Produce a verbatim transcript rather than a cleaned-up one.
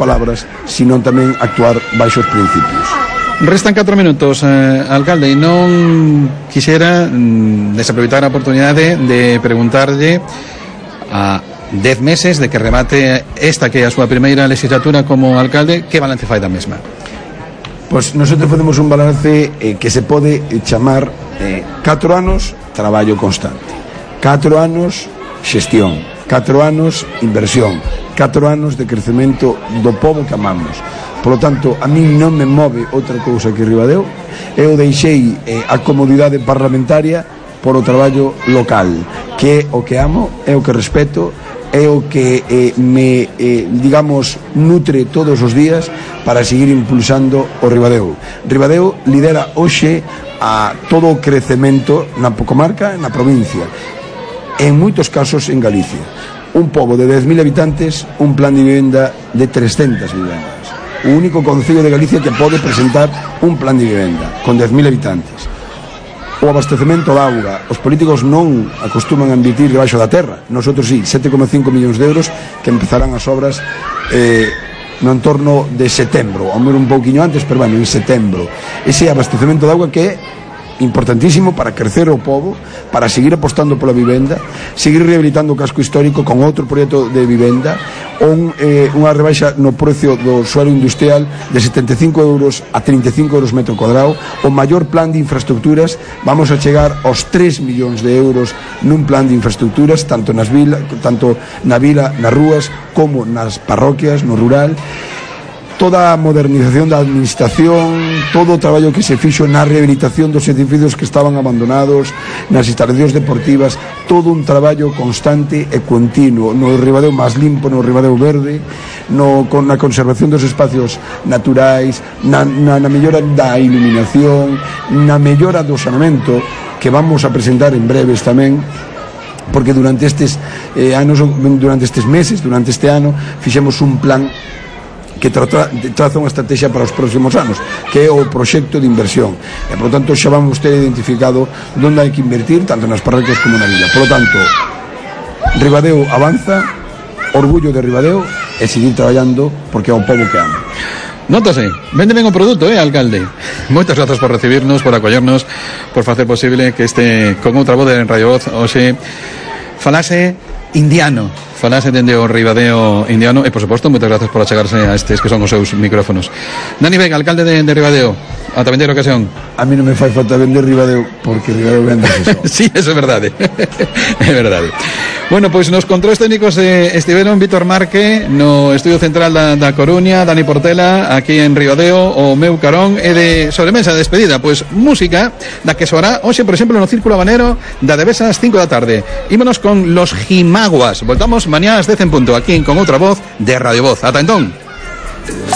palabras, sino tamén actuar baixo os principios. Restan catro minutos, eh, alcalde, e non quixera mm, desaproveitar a oportunidade de preguntarlle a dez meses de que remate esta que é a súa primeira legislatura como alcalde, que balance fai da mesma? Pois nosotros facemos un balance eh, que se pode chamar eh, catro anos traballo constante, catro anos xestión, catro anos inversión, catro anos de crecemento do pobo que amamos. Por lo tanto, a mí non me move outra cousa que Ribadeo. Eu deixei eh, a comodidade parlamentaria por o traballo local, que é o que amo, é o que respeto, é o que eh, me, eh, digamos, nutre todos os días para seguir impulsando o Ribadeo. Ribadeo lidera hoxe a todo o crecemento na comarca, na provincia, en moitos casos en Galicia. Un pobo de dez mil habitantes, un plan de vivenda de trescentas vivendas. O único concello de Galicia que pode presentar un plan de vivenda con dez mil habitantes. O abastecemento da auga, os políticos non acostuman a invertir debaixo da terra. Nosotros sí, sete coma cinco millóns de euros que empezarán as obras eh, no entorno de setembro, ao mellor un pouquiño antes, pero bueno, en setembro. Ese abastecemento de auga que é importantísimo para crecer o pobo, para seguir apostando pola vivenda, seguir rehabilitando o casco histórico con outro proxecto de vivenda, un, eh, unha rebaixa no precio do suelo industrial de setenta e cinco euros a trinta e cinco euros metro cuadrado, o maior plan de infraestructuras. Vamos a chegar aos tres millóns de euros nun plan de infraestructuras, tanto nas vila, tanto na vila, nas rúas, como nas parroquias, no rural. Toda a modernización da administración, todo o traballo que se fixo na rehabilitación dos edificios que estaban abandonados, nas instalacións deportivas, todo un traballo constante e continuo no Ribadeo máis limpo, no Ribadeo verde, no, con a conservación dos espacios naturais, na, na, na mellora da iluminación, na mellora do saneamento, que vamos a presentar en breves tamén, porque durante estes eh, anos, durante estes meses, durante este ano, fixemos un plan que traza, traza unha estrategia para os próximos anos, que é o proxecto de inversión. E, por lo tanto, xa vamos ter identificado onde hai que invertir, tanto nas parroquias como na vila. Por lo tanto, Ribadeo avanza, orgullo de Ribadeo, e seguir traballando porque é o pobo que ama. Nótase, vende ben o produto, eh, alcalde? Moitas grazas por recibirnos, por acollernos, por facer posible que este, con outra voz de Radio Voz, hoxe falase indiano, falase dende o Ribadeo indiano, e, por suposto, moitas grazas por achegarse a estes que son os seus micrófonos. Dani Vega, alcalde de, de Ribadeo, ata vender ocasión. A mí non me fai falta vender Ribadeo, porque Ribadeo vende eso. Sí, eso é verdade. É verdade. Bueno, pois nos controles técnicos eh, estiveron Víctor Marque no estudio central da, da Coruña, Dani Portela aquí en Ribadeo, o meu carón, e de sobremesa de despedida, pois música da que soará hoxe, por exemplo, no Círculo Habanero da Devesa ás cinco da tarde. Ímonos con Los Jimaguas. Voltamos mañá ás dez en punto, aquí con outra voz de Radio Voz. Ata entón.